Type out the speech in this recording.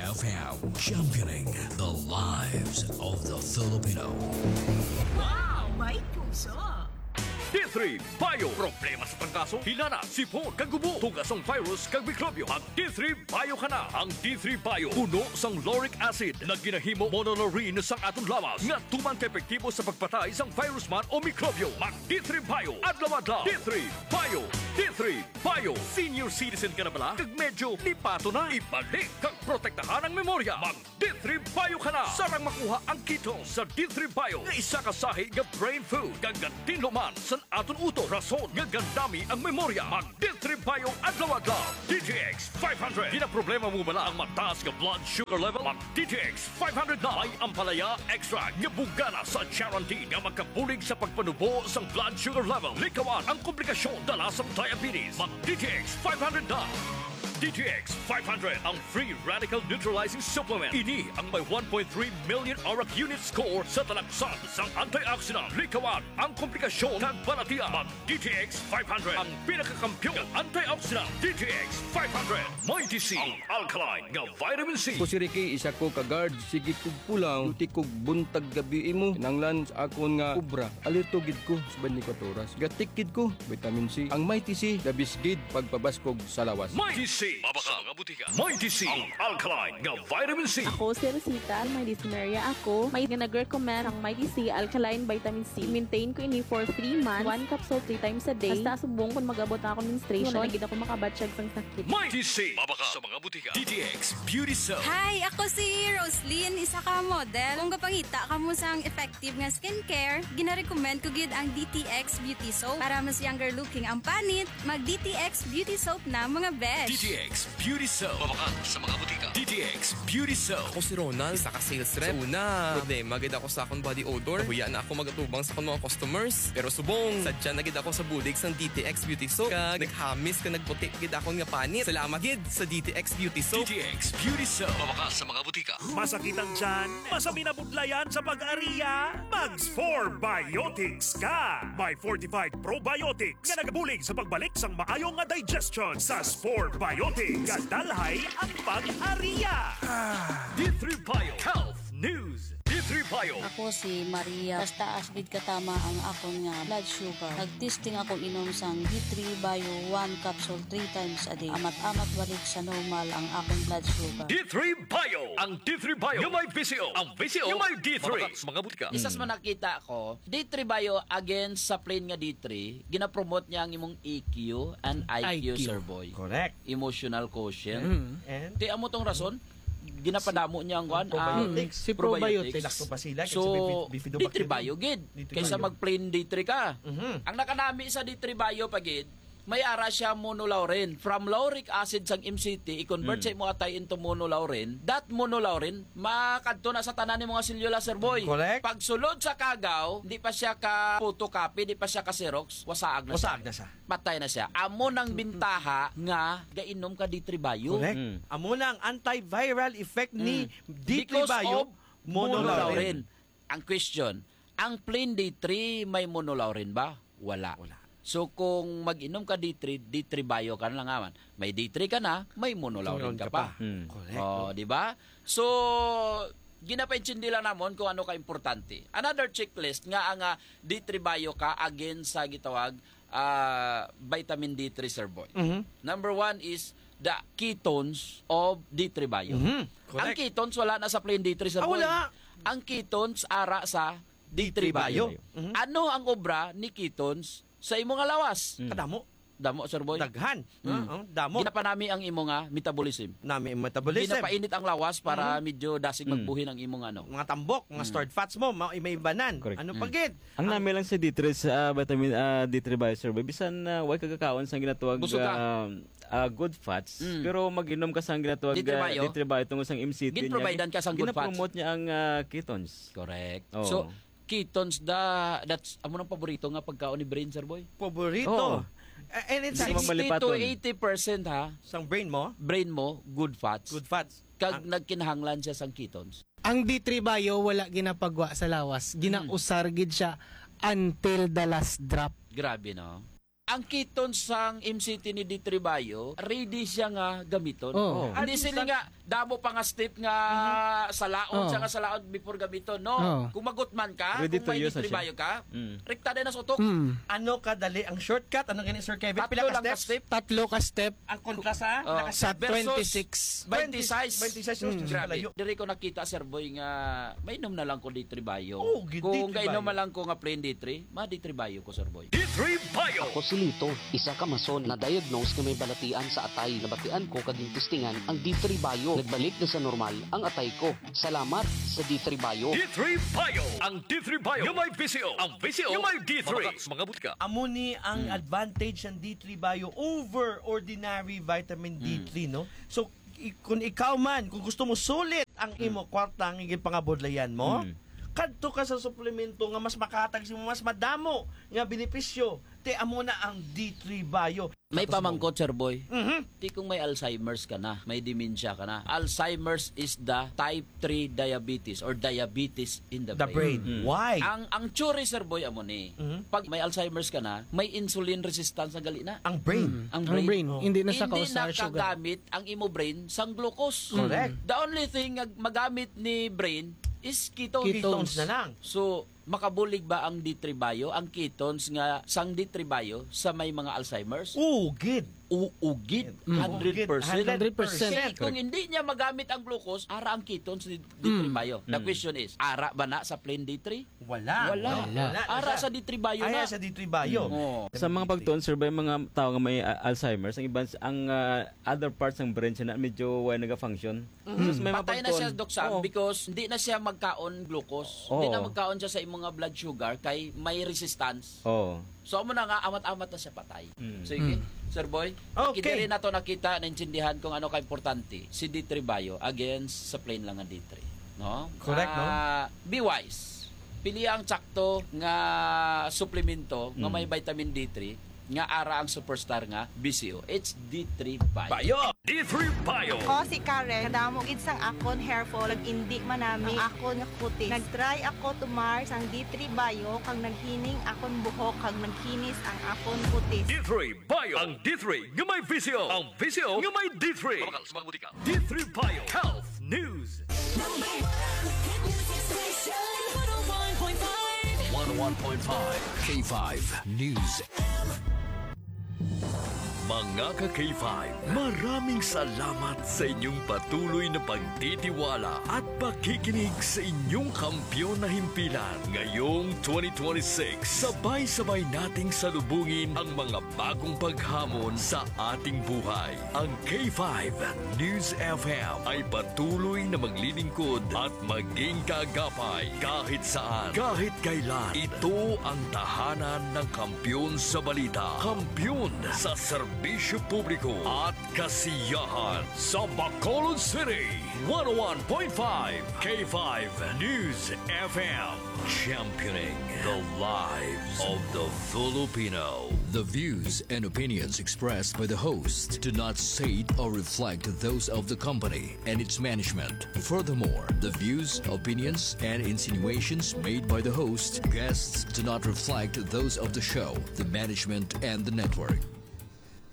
FM, championing the lives of the Filipino. Wow, may puso! D3 Bio. Problema sa trangkaso, hinana, sipon, kagubo, tugas ang virus, kag mikrobyo. Mag D3 Bio ka na. Ang D3 Bio, puno sang lauric acid na ginahimo monolaurin sang atong lawas nga tumang epektibo sa pagpatay sang virus man o mikrobyo. Mag D3 Bio. Adlaw-adlaw. D3 Bio. D3 Bio. Senior citizen ka na bala? Kag medyo lipato na. Ibalik kag protektahan ang memorya. Mag D3 Bio ka na. Sarang makuha ang keto sa D3 Bio nga isa ka sahi nga brain food. Gagantin luman sa aton uto. Rason nga gandami ang memorya. Mag D3 Bio adlaw-adlaw. DTX 500. Di na problema mo bala ang mataas nga blood sugar level? Mag DTX 500 na. May ampalaya extra nga bugana sa guarantee nga magkabulig sa pagpanubo sa blood sugar level. Likawan ang komplikasyon dala sa diabetes. Mag DTX 500 na. DTX 500 ang free radical neutralizing supplement. Ini ang may 1.3 million ORAC unit score sa talaksan sang antioxidant. Likawan ang komplikasyon kag balatian. Mag DTX 500 ang pinakakampiyon ng antioxidant. DTX 500 may DC ang alkaline nga vitamin C. Ko si Ricky, isa ko ka-guard. Sige kog pulang, duty kog buntag gabi mo. Kinanglan sa akon nga ubra. Alerto gid ko sa 24 oras. Gatikid ko, vitamin C. Ang may TC, dabisgid pagpabaskog sa lawas. May DC. Mabaka mga butika. May DC ang alkaline nga vitamin C. Ako si Rosita, may dyspnea ako. May nag-recommend ang Mighty C Alkaline Vitamin C. Maintain ko ini for 3 months. 1 capsule 3 times a day. Basta subong kung mag-abot ako menstruation. Wala gid ako makabatsyag sang sakit. May DC. Mabaka sa mga butika. DTX Beauty Soap. Hi, ako si Roslyn, isa ka model. Kung kapangita ka mo sang effective nga skincare, gina-recommend ko gid ang DTX Beauty Soap. Para mas younger looking ang panit, mag DTX Beauty Soap na mga besh. DTX Beauty Soap. Mabaka sa mga butika. DTX Beauty Soap. Ako si Ronald, isa ka sales rep. So una, problema gid ako sa akong body odor. Huya na ako magatubang sa akong mga customers. Pero subong, sadya na gid ako sa bulig sang DTX Beauty Soap. Kag naghamis ka nagputi gid akong nga panit. Salamat gid sa DTX Beauty Soap. DTX Beauty Soap. Mabaka sa mga butika. Masakit ang tiyan? Masabi na budlayan sa pag-ariya? Mags 4 Biotics ka! May fortified probiotics nga nagabulig sa pagbalik sang maayong nga digestion. Sa 4 Biotics, kadalhay ang pag-ariya! D3 Bio Health News. D3 Bio. Ako si Maria. Basta asbid katama ang akong nga blood sugar. Nagtesting ako inom sang D3 Bio 1 capsule 3 times a day. Amat-amat balik sa normal ang akong blood sugar. D3 Bio. Ang D3 Bio yung may VCO. Ang VCO yung may D3. Mabaka sa mga butika. Isas man nakita ko, D3 Bio against sa plain nga D3, gina-promote niya ang imong EQ and IQ, Sir Boy. Correct. Emotional quotient. And Di amo tong rason, ginapadamo niya ang probiotics. si probiotics. Lactobacillus, So, bifidobacter. D3 Bio gid. Kaysa mag-plain D3 ka. Ang nakanami sa D3 Bio pagid, may ara siya monolaurin. From lauric acid sang MCT, i-convert sa imo atay into monolaurin. That monolaurin, makadto na sa tanan ni mga selula, Sir Boy. Correct. Pag sulod sa kagaw, di pa siya ka photocopy, di pa siya ka Xerox, wasaag na siya. Patay na siya. Amo nang bintaha nga gainom ka D3 Bio. Correct. Amo na ang antiviral effect ni D3 Because Bio, of monolaurin. Ang question, ang plain D3 may monolaurin ba? Wala. So kung mag-inom ka D3 Bio ka na lang naman. May D3 ka na, may monolaurin ka pa. Correct. Oh, di ba? So ginapaintindi lang namon kung ano ka importante. Another checklist nga ang D3 Bio ka against sa gitawag vitamin D3, Sir Boy. Number 1 is the ketones of D3 Bio. Ang ketones wala na sa plain D3, Sir Boy. Wala. Ang ketones ara sa D3 Bio. Ano ang obra ni ketones sa imo nga lawas? Damo, Sir Boy. Daghan. Damo. Ginapanami ang imo nga metabolism. Nami metabolism. Ginapainit ang lawas para medyo dasig magbuhin ang imong mga tambok, mga stored fats mo, may ibanan. Correct. Ano pagid? Ang nami lang sa D3 sa vitamin D3 Bio, Sir Boy, bisan way kagakaon sa ginatawag good fats, pero mag-inom ka sang ginatawag D3 Bio tungod sang MCT niya. Gin-providean ka sang good fats. Gina-promote niya ang ketones. Correct. Oh. So, ketones that's amo nang paborito nga pagkaon ni Brain, Sir Boy. Paborito. And it's 60 to 80% ha. Sang brain mo, good fats. Good fats. Kag nagkinahanglan siya sang ketones. Ang D3 Bio wala ginapagwa sa lawas. Ginausar gid siya until the last drop. Grabe no. ang kiton sang MCT ni D3 Bayo, ready siya nga gamiton. Hindi sila nga damo pa nga step nga salaon siya nga salaon before gamiton, no? Kung magutman ka, Ready kung may to use D3 siya. Bayo ka, rekta din na sa utok. Ano kadali ang shortcut? Ano ganyan, Sir Kevin? Tatlo lang ka step. Tatlo ka step Ang kontra sa sa Versus 26. 26. 26 Grabe. Diri ko nakita, Sir Boy, nga may inom na lang ko D3 Bayo. Gid Kung D3 kainom Bayo. na lang ko nga plain D3, ma D3 Bayo ko, Sir Boy. D3 Bayo. Ako si Lito, isa ka mason na diagnose nga may balatian sa atay. Nabatian ko kaging testingan ang D3 Bayo. Nagbalik na sa normal ang atay ko. Salamat sa D3 Bayo. D3 Bayo. Ang D3 Bayo nga may VCO. Ang VCO nga may D3. Mga butika. Amo ni ang advantage ng D3 Bio over ordinary vitamin D3, no? So, kung ikaw man, kung gusto mo sulit ang imo kwarta ang iging pangabudlayan mo, kadto ka sa suplemento nga mas makatag mo, mas madamo nga benepisyo. Te amo na ang D3 Bio. May pamangkot, Sir Boy. Di kung may Alzheimer's ka na, may dementia ka na. Alzheimer's is the type 3 diabetes or diabetes in the brain. Why? Ang tsuri, Sir Boy, amo ni. Pag may Alzheimer's ka na, may insulin resistance na gali na. Ang brain. Ang brain. Hindi na sa Hindi kausar sugar. nakagamit ang imo brain sang glucose. Correct. The only thing nga magamit ni brain is ketones. Ketones na lang. So, makabulig ba ang D3 Bio, ang ketones nga sang D3 Bio sa may mga Alzheimer's? Ugid. Uugid. 100%. 100%. Kung hindi niya magamit ang glucose, ara ang ketones ni D3 Bio. The question is, ara ba na sa plain D3? Wala. Ara sa D3 Bio na. Sa D3 Bio. Sa mga pagtuon, sir, ba yung mga tao nga may Alzheimer's, ang iba, ang other parts ng brain siya na medyo wala nag-function. So, may Patay na siya, Doc Sam, because hindi na siya magkaon glucose. Hindi na magkaon siya sa imong nga blood sugar kay may resistance. So, amo na nga, amat-amat na siya patay. Sige, Sir Boy. Okay. Hindi rin nato nakita, naintindihan kung ano ka-importante si D3 Bio against sa plain lang nga D3. No? Correct, no? Be wise. Pili ang tsakto nga suplemento nga may vitamin D3 nga ara ang superstar nga BCO. It's D3 Bio. D3 Bio. Ako si Karen, kadamo gid sang akon hair fall, indi manami ang akon nga kutis. Nagtry ako tumar sang D3 Bio kang naghining akon buhok kang nagkinis ang akon kutis. D3 Bio. Ang D3 nga may VCO. Ang VCO nga may D3. D3 Bio. Health News. 101.5 K5 News. Mga ka-K5, maraming salamat sa inyong patuloy na pagtitiwala at pakikinig sa inyong kampyon na himpilan. Ngayong 2026, sabay-sabay nating salubungin ang mga bagong paghamon sa ating buhay. Ang K5 News FM ay patuloy na maglilingkod at maging kagapay kahit saan, kahit kailan. Ito ang tahanan ng kampyon sa balita, kampyon sa serbisyo publiko at kasiyahan sa Bacolod City. 101.5 K5 News FM, championing the lives of the Filipino. The views and opinions expressed by the host do not state or reflect those of the company and its management. Furthermore, the views, opinions, and insinuations made by the host, guests do not reflect those of the show, the management, and the network.